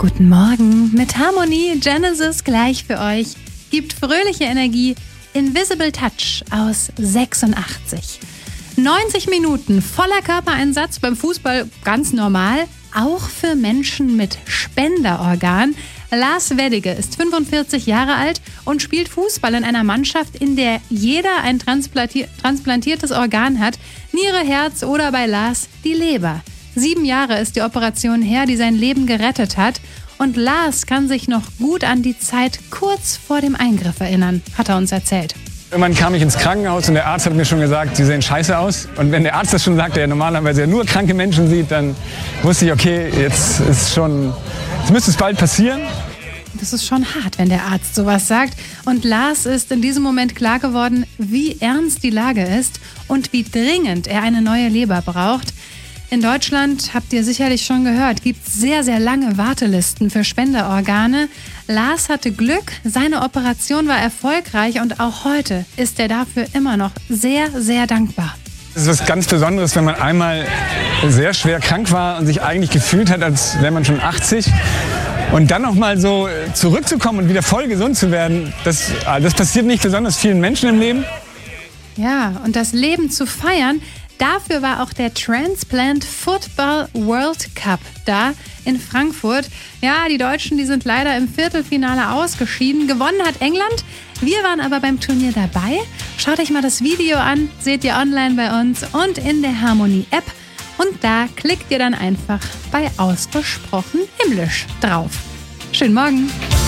Guten Morgen. Mit Harmonie Genesis gleich für euch. Gibt fröhliche Energie. Invisible Touch aus 86. 90 Minuten voller Körpereinsatz beim Fußball, ganz normal. Auch für Menschen mit Spenderorgan. Lars Weddige ist 45 Jahre alt und spielt Fußball in einer Mannschaft, in der jeder ein transplantiertes Organ hat. Niere, Herz oder bei Lars die Leber. 7 Jahre ist die Operation her, die sein Leben gerettet hat. Und Lars kann sich noch gut an die Zeit kurz vor dem Eingriff erinnern, hat er uns erzählt. Irgendwann kam ich ins Krankenhaus und der Arzt hat mir schon gesagt, Sie sehen scheiße aus. Und wenn der Arzt das schon sagt, der normalerweise ja nur kranke Menschen sieht, dann wusste ich, okay, jetzt müsste es bald passieren. Das ist schon hart, wenn der Arzt sowas sagt. Und Lars ist in diesem Moment klar geworden, wie ernst die Lage ist und wie dringend er eine neue Leber braucht. In Deutschland, habt ihr sicherlich schon gehört, gibt es sehr, sehr lange Wartelisten für Spenderorgane. Lars hatte Glück, seine Operation war erfolgreich und auch heute ist er dafür immer noch sehr, sehr dankbar. Es ist was ganz Besonderes, wenn man einmal sehr schwer krank war und sich eigentlich gefühlt hat, als wäre man schon 80. Und dann noch mal so zurückzukommen und wieder voll gesund zu werden, das passiert nicht besonders vielen Menschen im Leben. Ja, und das Leben zu feiern, dafür war auch der Transplant Football World Cup da in Frankfurt. Ja, die Deutschen, die sind leider im Viertelfinale ausgeschieden. Gewonnen hat England. Wir waren aber beim Turnier dabei. Schaut euch mal das Video an, seht ihr online bei uns und in der Harmonie-App. Und da klickt ihr dann einfach bei Ausgesprochen Himmlisch drauf. Schönen Morgen!